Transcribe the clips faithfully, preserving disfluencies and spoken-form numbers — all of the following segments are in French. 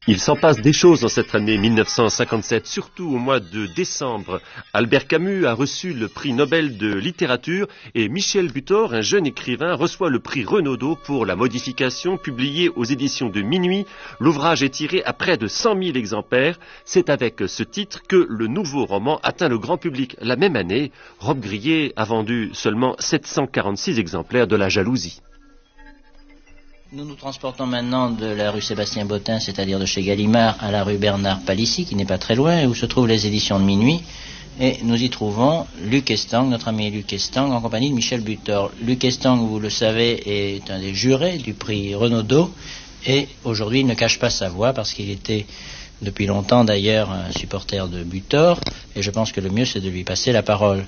Il s'en passe des choses dans cette année mille neuf cent cinquante-sept, surtout au mois de décembre. Albert Camus a reçu le prix Nobel de littérature et Michel Butor, un jeune écrivain, reçoit le prix Renaudot pour la modification publiée aux éditions de Minuit. L'ouvrage est tiré à près de cent mille exemplaires. C'est avec ce titre que le nouveau roman atteint le grand public. La même année, Robbe-Grillet a vendu seulement sept cent quarante-six exemplaires de La Jalousie. Nous nous transportons maintenant de la rue Sébastien-Bottin, c'est-à-dire de chez Gallimard, à la rue Bernard-Palissy, qui n'est pas très loin, où se trouvent les éditions de Minuit. Et nous y trouvons Luc Estang, notre ami Luc Estang, en compagnie de Michel Butor. Luc Estang, vous le savez, est un des jurés du prix Renaudot. Et aujourd'hui, il ne cache pas sa voix, parce qu'il était, depuis longtemps d'ailleurs, un supporter de Butor. Et je pense que le mieux, c'est de lui passer la parole.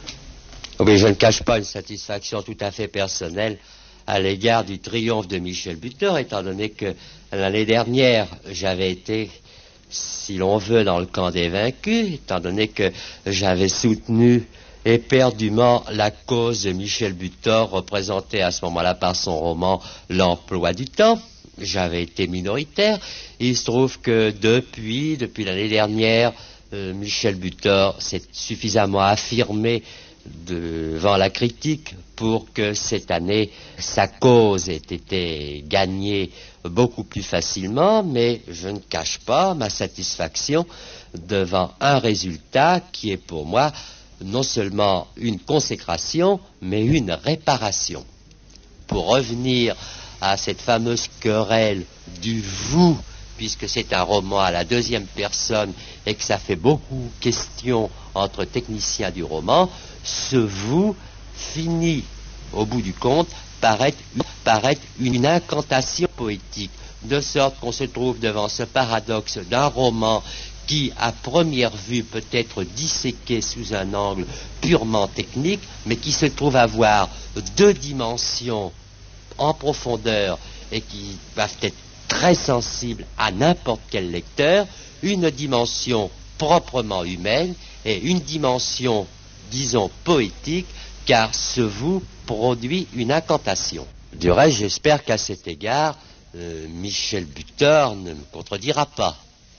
Oui, je ne cache pas une satisfaction tout à fait personnelle à l'égard du triomphe de Michel Butor, étant donné que l'année dernière, j'avais été, si l'on veut, dans le camp des vaincus, étant donné que j'avais soutenu éperdument la cause de Michel Butor, représentée à ce moment-là par son roman L'emploi du temps. J'avais été minoritaire. Il se trouve que depuis, depuis l'année dernière, euh, Michel Butor s'est suffisamment affirmé devant la critique pour que cette année sa cause ait été gagnée beaucoup plus facilement, mais je ne cache pas ma satisfaction devant un résultat qui est pour moi non seulement une consécration, mais une réparation. Pour revenir à cette fameuse querelle du vous, puisque c'est un roman à la deuxième personne et que ça fait beaucoup question entre techniciens du roman, ce vous finit, au bout du compte, par être, par être une incantation poétique, de sorte qu'on se trouve devant ce paradoxe d'un roman qui, à première vue, peut être disséqué sous un angle purement technique, mais qui se trouve avoir deux dimensions en profondeur et qui peuvent être très sensibles à n'importe quel lecteur, une dimension proprement humaine et une dimension, disons, poétique, car ce vous produit une incantation. Du reste, j'espère qu'à cet égard, euh, Michel Butor ne me contredira pas.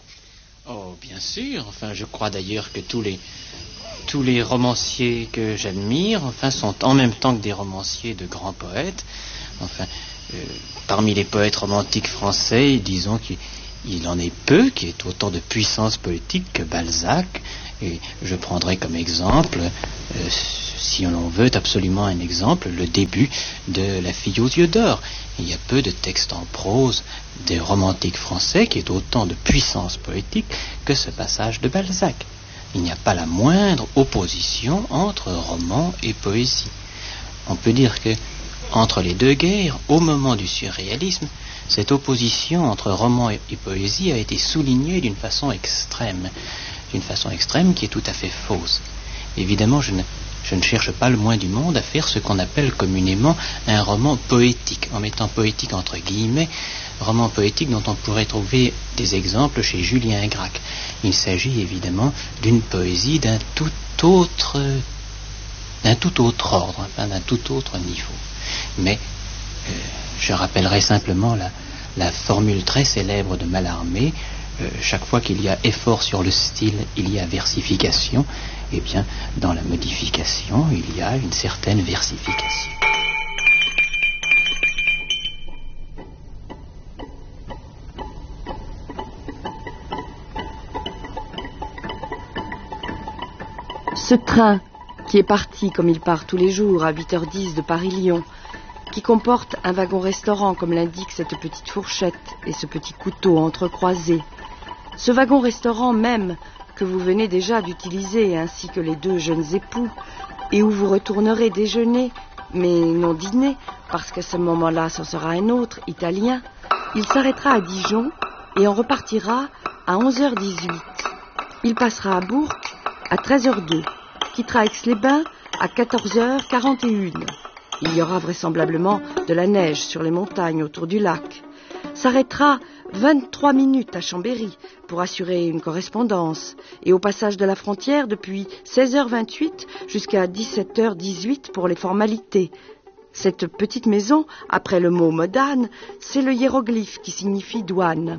Oh, bien sûr. Enfin, je crois d'ailleurs que tous les, tous les romanciers que j'admire, enfin, sont en même temps que des romanciers de grands poètes. Enfin, euh, parmi les poètes romantiques français, disons qu'il il en est peu qui aient autant de puissance politique que Balzac. Et je prendrai comme exemple, euh, si on en veut absolument un exemple, le début de La fille aux yeux d'or. Il y a peu de textes en prose des romantiques français qui aient autant de puissance poétique que ce passage de Balzac. Il n'y a pas la moindre opposition entre roman et poésie. On peut dire que entre les deux guerres, au moment du surréalisme, cette opposition entre roman et poésie a été soulignée d'une façon extrême. D'une façon extrême qui est tout à fait fausse. Évidemment, je ne, je ne cherche pas le moins du monde à faire ce qu'on appelle communément un roman poétique, en mettant poétique entre guillemets, roman poétique dont on pourrait trouver des exemples chez Julien Gracq. Il s'agit évidemment d'une poésie d'un tout autre, d'un tout autre ordre, enfin, d'un tout autre niveau. Mais euh, je rappellerai simplement la, la formule très célèbre de Mallarmé. Euh, chaque fois qu'il y a effort sur le style, il y a versification. Eh bien, dans la modification, il y a une certaine versification. Ce train qui est parti comme il part tous les jours à huit heures dix de Paris-Lyon, qui comporte un wagon-restaurant comme l'indique cette petite fourchette et ce petit couteau entrecroisé. Ce wagon-restaurant même que vous venez déjà d'utiliser, ainsi que les deux jeunes époux, et où vous retournerez déjeuner, mais non dîner, parce qu'à ce moment-là, ce sera un autre, italien. Il s'arrêtera à Dijon et en repartira à onze heures dix-huit. Il passera à Bourg à treize heures deux, quittera Aix-les-Bains à quatorze heures quarante et une. Il y aura vraisemblablement de la neige sur les montagnes autour du lac. S'arrêtera vingt-trois minutes à Chambéry pour assurer une correspondance et au passage de la frontière depuis seize heures vingt-huit jusqu'à dix-sept heures dix-huit pour les formalités. Cette petite maison, après le mot modane, c'est le hiéroglyphe qui signifie douane.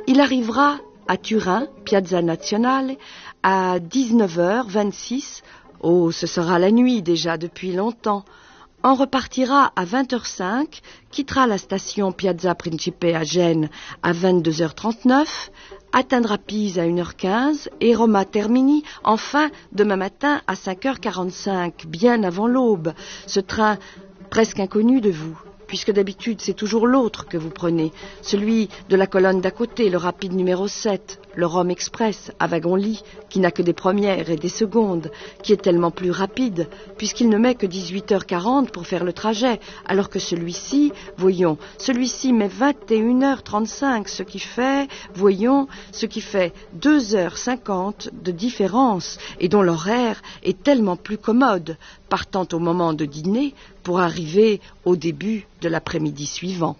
Il arrivera à Turin, Piazza Nazionale, à dix-neuf heures vingt-six. Oh, ce sera la nuit déjà depuis longtemps. En repartira à vingt heures cinq, quittera la station Piazza Principe à Gênes à vingt-deux heures trente-neuf, atteindra Pise à une heure quinze et Roma Termini, enfin, demain matin à cinq heures quarante-cinq, bien avant l'aube. Ce train presque inconnu de vous, puisque d'habitude c'est toujours l'autre que vous prenez, celui de la colonne d'à côté, le rapide numéro sept, le Rome Express à wagon-lit, qui n'a que des premières et des secondes, qui est tellement plus rapide, puisqu'il ne met que dix-huit heures quarante pour faire le trajet, alors que celui-ci, voyons, celui-ci met vingt et une heures trente-cinq, ce qui fait, voyons, ce qui fait deux heures cinquante de différence, et dont l'horaire est tellement plus commode, partant au moment de dîner pour arriver au début de l'après-midi suivant.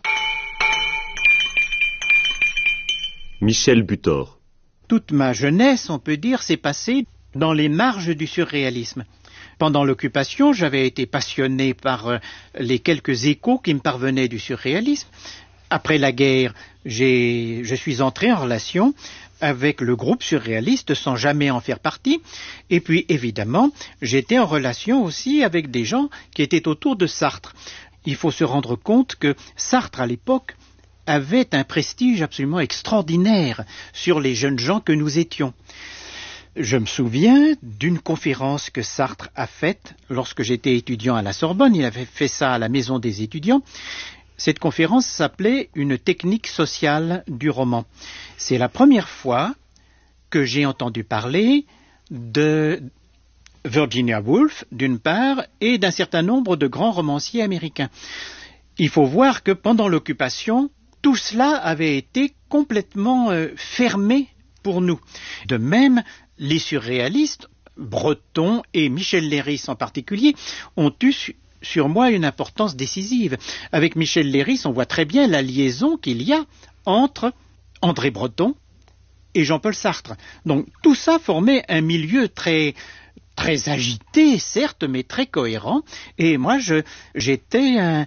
Michel Butor. Toute ma jeunesse, on peut dire, s'est passée dans les marges du surréalisme. Pendant l'occupation, j'avais été passionné par euh, les quelques échos qui me parvenaient du surréalisme. Après la guerre, j'ai, je suis entré en relation avec le groupe surréaliste sans jamais en faire partie. Et puis, évidemment, j'étais en relation aussi avec des gens qui étaient autour de Sartre. Il faut se rendre compte que Sartre, à l'époque, avait un prestige absolument extraordinaire sur les jeunes gens que nous étions. Je me souviens d'une conférence que Sartre a faite lorsque j'étais étudiant à la Sorbonne. Il avait fait ça à la Maison des étudiants. Cette conférence s'appelait « Une technique sociale du roman ». C'est la première fois que j'ai entendu parler de Virginia Woolf, d'une part, et d'un certain nombre de grands romanciers américains. Il faut voir que pendant l'occupation, tout cela avait été complètement euh, fermé pour nous. De même, les surréalistes, Breton et Michel Leiris en particulier, ont eu sur moi une importance décisive. Avec Michel Leiris, on voit très bien la liaison qu'il y a entre André Breton et Jean-Paul Sartre. Donc tout ça formait un milieu très, très agité, certes, mais très cohérent. Et moi, je, j'étais un,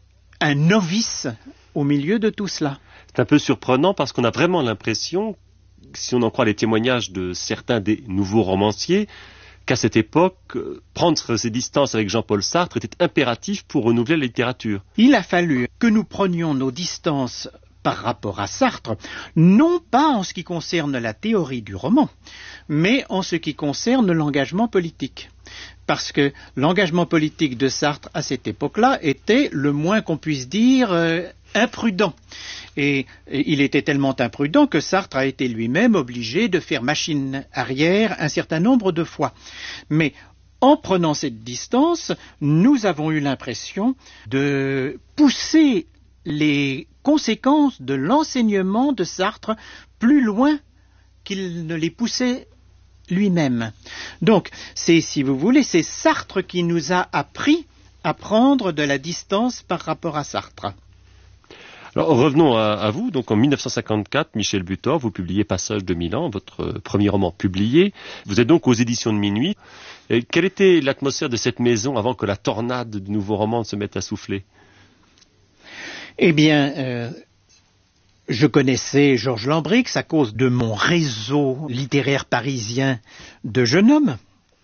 un novice au milieu de tout cela. C'est un peu surprenant parce qu'on a vraiment l'impression, si on en croit les témoignages de certains des nouveaux romanciers, qu'à cette époque, prendre ses distances avec Jean-Paul Sartre était impératif pour renouveler la littérature. Il a fallu que nous prenions nos distances par rapport à Sartre, non pas en ce qui concerne la théorie du roman, mais en ce qui concerne l'engagement politique. Parce que l'engagement politique de Sartre à cette époque-là était, le moins qu'on puisse dire, euh, imprudent. Et, et il était tellement imprudent que Sartre a été lui-même obligé de faire machine arrière un certain nombre de fois. Mais en prenant cette distance, nous avons eu l'impression de pousser les conséquences de l'enseignement de Sartre plus loin qu'il ne les poussait lui-même. Donc, c'est, si vous voulez, c'est Sartre qui nous a appris à prendre de la distance par rapport à Sartre. Alors revenons à, à vous. Donc en mille neuf cent cinquante-quatre, Michel Butor, vous publiez Passage de Milan, votre premier roman publié. Vous êtes donc aux éditions de Minuit. Et quelle était l'atmosphère de cette maison avant que la tornade du nouveau roman se mette à souffler ? Eh bien, euh, je connaissais Georges Lambrix à cause de mon réseau littéraire parisien de jeunes hommes.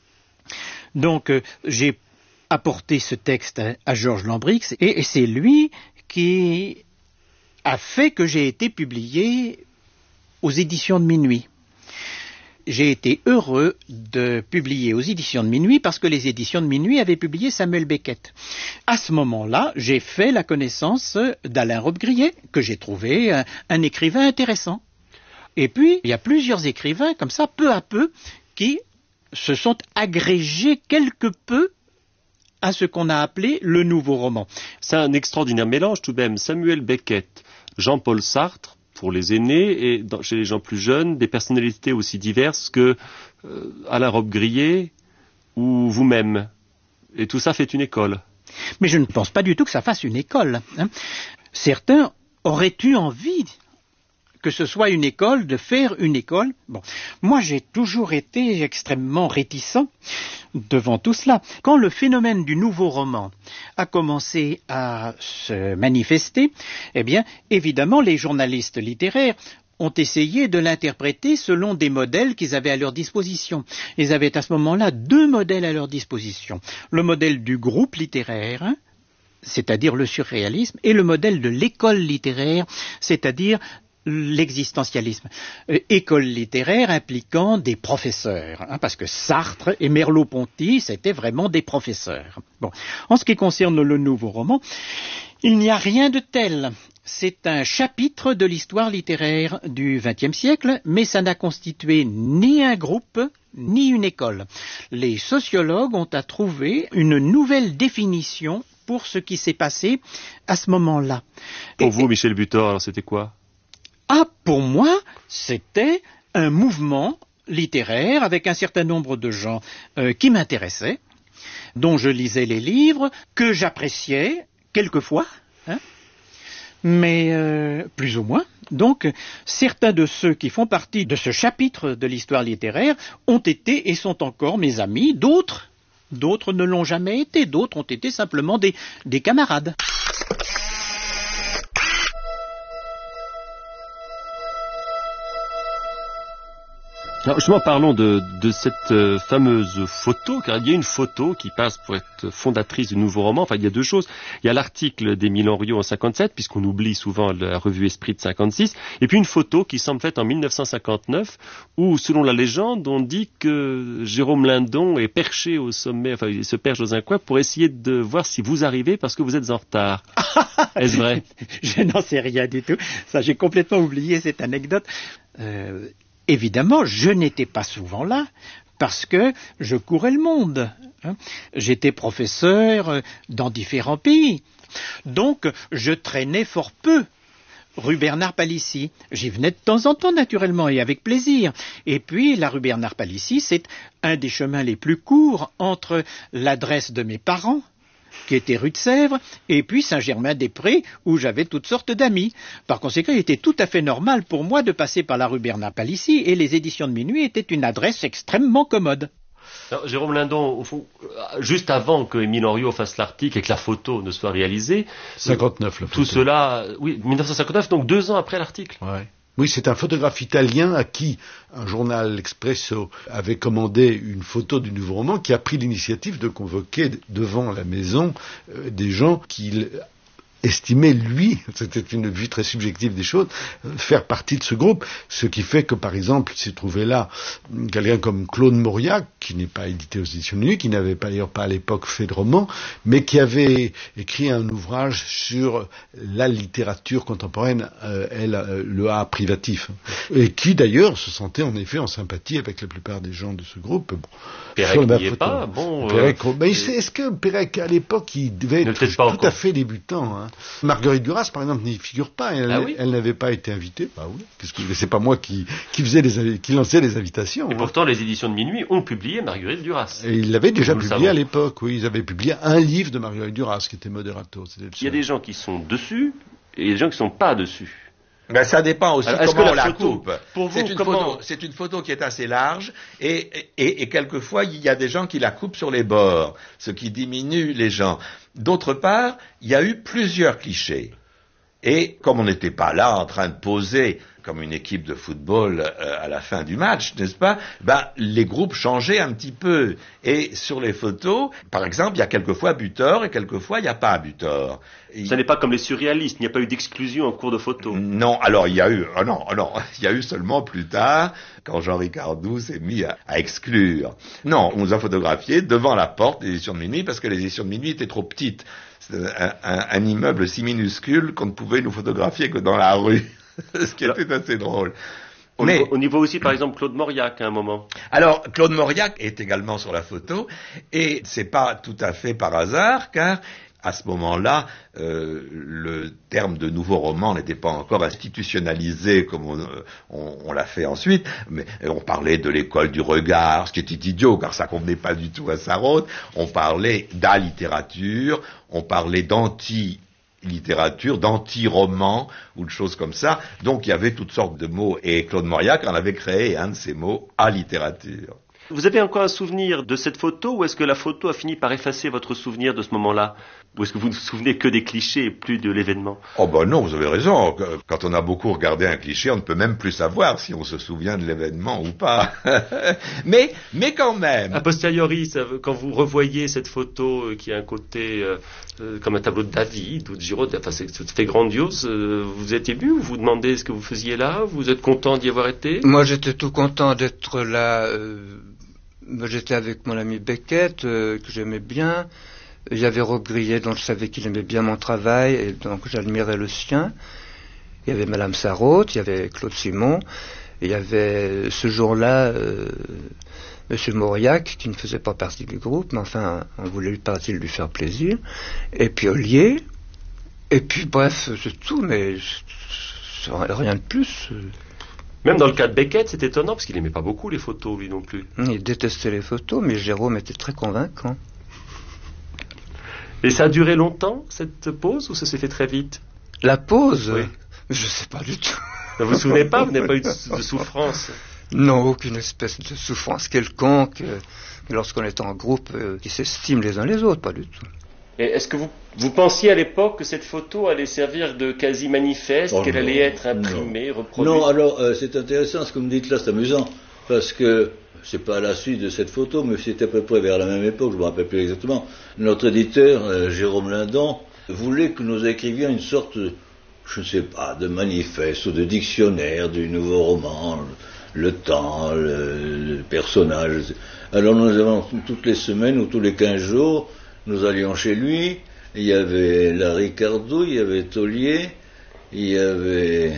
Donc, euh, j'ai apporté ce texte à, à Georges Lambrix et, et c'est lui qui a fait que j'ai été publié aux éditions de Minuit. J'ai été heureux de publier aux éditions de Minuit parce que les éditions de Minuit avaient publié Samuel Beckett. À ce moment-là, j'ai fait la connaissance d'Alain Robbe-Grillet, que j'ai trouvé un, un écrivain intéressant. Et puis, il y a plusieurs écrivains, comme ça, peu à peu, qui se sont agrégés quelque peu à ce qu'on a appelé le nouveau roman. C'est un extraordinaire mélange tout de même. Samuel Beckett, Jean-Paul Sartre, pour les aînés, et dans, chez les gens plus jeunes, des personnalités aussi diverses que euh, Alain Robbe-Grillet ou vous-même. Et tout ça fait une école. Mais je ne pense pas du tout que ça fasse une école. Hein. Certains auraient eu envie que ce soit une école, de faire une école. Bon, moi j'ai toujours été extrêmement réticent devant tout cela. Quand le phénomène du nouveau roman a commencé à se manifester, eh bien, évidemment, les journalistes littéraires ont essayé de l'interpréter selon des modèles qu'ils avaient à leur disposition. Ils avaient à ce moment-là deux modèles à leur disposition. Le modèle du groupe littéraire, hein, c'est-à-dire le surréalisme, et le modèle de l'école littéraire, c'est-à-dire l'existentialisme. Euh, école littéraire impliquant des professeurs, hein, parce que Sartre et Merleau-Ponty, c'était vraiment des professeurs. Bon. En ce qui concerne le nouveau roman, il n'y a rien de tel. C'est un chapitre de l'histoire littéraire du vingtième siècle, mais ça n'a constitué ni un groupe, ni une école. Les sociologues ont à trouver une nouvelle définition pour ce qui s'est passé à ce moment-là. Pour et, vous, Michel Butor, alors c'était quoi? Ah, pour moi, c'était un mouvement littéraire avec un certain nombre de gens euh, qui m'intéressaient, dont je lisais les livres, que j'appréciais quelquefois, hein, mais euh, plus ou moins. Donc, certains de ceux qui font partie de ce chapitre de l'histoire littéraire ont été et sont encore mes amis, d'autres, d'autres ne l'ont jamais été, d'autres ont été simplement des, des camarades. Alors justement, parlons de, de cette euh, fameuse photo, car il y a une photo qui passe pour être fondatrice du nouveau roman. Enfin, il y a deux choses. Il y a l'article d'Émile Henriot en cinquante-sept, puisqu'on oublie souvent la revue Esprit de cinquante-six, et puis une photo qui semble faite en mille neuf cent cinquante-neuf, où, selon la légende, on dit que Jérôme Lindon est perché au sommet, enfin, il se perche dans un coin pour essayer de voir si vous arrivez parce que vous êtes en retard. Est-ce vrai? Je n'en sais rien du tout. Ça, j'ai complètement oublié cette anecdote. Euh... Évidemment, je n'étais pas souvent là, parce que je courais le monde. Hein. J'étais professeur dans différents pays. Donc, je traînais fort peu rue Bernard-Palissy. J'y venais de temps en temps, naturellement, et avec plaisir. Et puis, la rue Bernard-Palissy, c'est un des chemins les plus courts entre l'adresse de mes parents, qui était rue de Sèvres, et puis Saint-Germain-des-Prés, où j'avais toutes sortes d'amis. Par conséquent, il était tout à fait normal pour moi de passer par la rue Bernard-Palissy, et les éditions de minuit étaient une adresse extrêmement commode. Alors, Jérôme Lindon, au fond, juste avant que Émile Henriot fasse l'article et que la photo ne soit réalisée... cinquante-neuf, la photo. Tout cela, oui, mille neuf cent cinquante-neuf, donc deux ans après l'article. Ouais. Oui, c'est un photographe italien à qui un journal, l'Expresso, avait commandé une photo du nouveau roman, qui a pris l'initiative de convoquer devant la maison euh, des gens qu'il estimait, lui, c'était une vue très subjective des choses, faire partie de ce groupe, ce qui fait que, par exemple, s'est trouvé là quelqu'un comme Claude Mauriac, qui n'est pas édité aux éditions de Nuit, qui n'avait pas, d'ailleurs pas à l'époque fait de roman, mais qui avait écrit un ouvrage sur la littérature contemporaine, euh, elle, euh, le A privatif, et qui d'ailleurs se sentait en effet en sympathie avec la plupart des gens de ce groupe. Bon, Pérec n'y est pas, bon... Pérec, euh, mais est-ce que Pérec, à l'époque, il devait être tout encore. à fait débutant, hein. Marguerite Duras, par exemple, n'y figure pas. Elle, ah oui elle n'avait pas été invitée. Bah oui, puisque c'est pas moi qui, qui faisait les, qui lançait les invitations. Et hein. pourtant, les éditions de minuit ont publié Marguerite Duras. Et ils l'avaient déjà Nous publié à l'époque. Oui, ils avaient publié un livre de Marguerite Duras qui était Moderato. Il y a des gens qui sont dessus et des gens qui sont pas dessus. Ben, ça dépend aussi Alors, comment la on la photo, coupe. Pour vous, c'est, une comment... photo, c'est une photo qui est assez large et, et, et quelquefois il y a des gens qui la coupent sur les bords, ce qui diminue les gens. D'autre part, il y a eu plusieurs clichés. Et comme on n'était pas là en train de poser comme une équipe de football euh, à la fin du match, n'est-ce pas? Ben, les groupes changeaient un petit peu. Et sur les photos, par exemple, il y a quelquefois Butor et quelquefois il n'y a pas Butor. Et... Ça n'est pas comme les surréalistes, il n'y a pas eu d'exclusion en cours de photo. Non, alors il y a eu, oh non, oh non, il y a eu seulement plus tard, quand Jean Ricardou s'est mis à, à exclure. Non, on nous a photographiés devant la porte des éditions de minuit parce que les éditions de minuit étaient trop petites. C'était un, un, un immeuble si minuscule qu'on ne pouvait nous photographier que dans la rue. Ce qui était assez drôle. On, Mais, y voit, on y voit aussi, par exemple, Claude Mauriac à un moment. Alors, Claude Mauriac est également sur la photo, et c'est pas tout à fait par hasard, car à ce moment-là, euh, le terme de nouveau roman n'était pas encore institutionnalisé comme on, on, on l'a fait ensuite, mais on parlait de l'école du regard, ce qui était idiot, car ça convenait pas du tout à Sarraute. On parlait d'alittérature, on parlait d'anti littérature, d'anti-roman ou de choses comme ça. Donc il y avait toutes sortes de mots. Et Claude Mauriac en avait créé un de ces mots, à littérature. Vous avez encore un souvenir de cette photo ou est-ce que la photo a fini par effacer votre souvenir de ce moment-là? Ou est-ce que vous ne vous souvenez que des clichés et plus de l'événement? Oh ben non, vous avez raison. Quand on a beaucoup regardé un cliché, on ne peut même plus savoir si on se souvient de l'événement ou pas. mais, mais quand même. A posteriori, ça, quand vous revoyez cette photo euh, qui a un côté euh, euh, comme un tableau de David ou de Giraud, enfin c'est tout à fait grandiose, euh, vous êtes ému ou vous vous demandez ce que vous faisiez là? Vous êtes content d'y avoir été? Moi j'étais tout content d'être là. Euh, j'étais avec mon ami Beckett, euh, que j'aimais bien. Il y avait Rob Grillet, dont je savais qu'il aimait bien mon travail, et donc j'admirais le sien. Il y avait Madame Sarraute, il y avait Claude Simon, et il y avait ce jour-là euh, Monsieur Mauriac, qui ne faisait pas partie du groupe, mais enfin, on voulait lui partir lui faire plaisir. Et puis Ollier, et puis bref, c'est tout, mais rien de plus. Même dans le cas de Beckett, c'est étonnant, parce qu'il n'aimait pas beaucoup les photos, lui non plus. Il détestait les photos, mais Jérôme était très convaincant. Et ça a duré longtemps, cette pause, ou ça s'est fait très vite? La pause? Oui. Je sais pas du tout. Vous vous souvenez pas? Vous n'avez pas eu de, de souffrance? Non, aucune espèce de souffrance quelconque, euh, lorsqu'on est en groupe euh, qui s'estiment les uns les autres, pas du tout. Et est-ce que vous, vous pensiez à l'époque que cette photo allait servir de quasi-manifeste, oh qu'elle non, allait être imprimée, non. reproduite? Non, alors, euh, c'est intéressant ce que vous me dites là, c'est amusant, parce que c'est pas à la suite de cette photo, mais c'était à peu près vers la même époque, je me rappelle plus exactement. Notre éditeur, euh, Jérôme Lindon, voulait que nous écrivions une sorte, je ne sais pas, de manifeste ou de dictionnaire du nouveau roman, le, le temps, le, le personnage. Alors nous avons toutes les semaines ou tous les quinze jours, nous allions chez lui. Il y avait Larry Cardou, il y avait Taulier, il y avait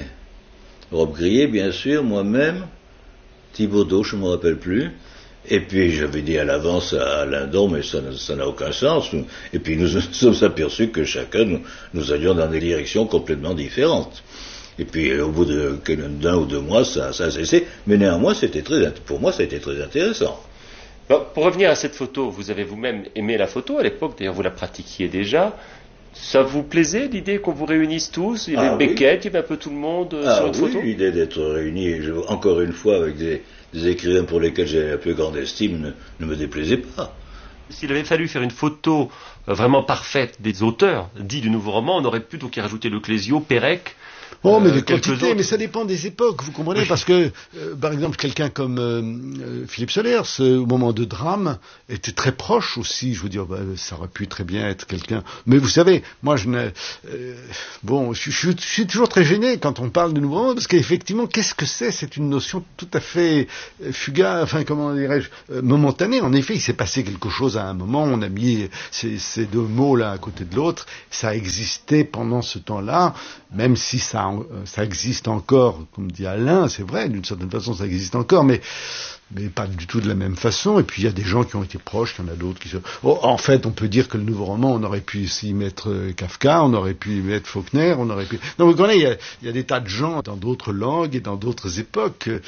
Rob Grillet, bien sûr, moi-même. Thibaudot, je ne me rappelle plus. Et puis j'avais dit à l'avance à Lindon, mais ça, ça n'a aucun sens. Et puis nous nous sommes aperçus que chacun, nous, nous allions dans des directions complètement différentes. Et puis au bout de, d'un ou deux mois, ça, ça a cessé. Mais néanmoins, c'était très, pour moi, ça a été très intéressant. Bon, pour revenir à cette photo, vous avez vous-même aimé la photo à l'époque, d'ailleurs vous la pratiquiez déjà. Ça vous plaisait l'idée qu'on vous réunisse tous? Il y avait ah, Beckett, oui. Il y avait un peu tout le monde euh, ah, sur une oui, photo? Oui, l'idée d'être réunis, je, encore une fois, avec des, des écrivains pour lesquels j'ai la plus grande estime, ne, ne me déplaisait pas. S'il avait fallu faire une photo euh, vraiment parfaite des auteurs dits du nouveau roman, on aurait plutôt qu'à rajouter Le Clésio, Pérec. Oh, mais de quantité, mais ça dépend des époques, vous comprenez, oui. Parce que, euh, par exemple, quelqu'un comme euh, Philippe Solers, euh, au moment de drame, était très proche aussi, je veux dire, bah, ça aurait pu très bien être quelqu'un, mais vous savez, moi, je ne, euh, bon, je, je, je suis toujours très gêné quand on parle de nouveau roman, parce qu'effectivement, qu'est-ce que c'est? C'est une notion tout à fait fugace, enfin, comment dirais-je, euh, momentanée. En effet, il s'est passé quelque chose à un moment, on a mis ces, ces deux mots l'un à côté de l'autre, ça existait pendant ce temps-là, même si ça ça existe encore, comme dit Alain, c'est vrai, d'une certaine façon ça existe encore, mais, mais pas du tout de la même façon. Et puis il y a des gens qui ont été proches, il y en a d'autres qui se... Oh, en fait, on peut dire que le nouveau roman, on aurait pu y mettre Kafka, on aurait pu y mettre Faulkner, on aurait pu... Non, vous connaissez, il y a, il y a des tas de gens dans d'autres langues et dans d'autres époques. Euh,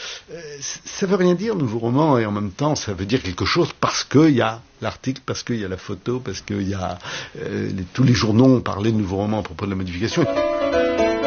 ça veut rien dire, nouveau roman, et en même temps, ça veut dire quelque chose parce qu'il y a l'article, parce qu'il y a la photo, parce qu'il y a... Euh, les, tous les journaux ont parlé de nouveau roman à propos de la modification.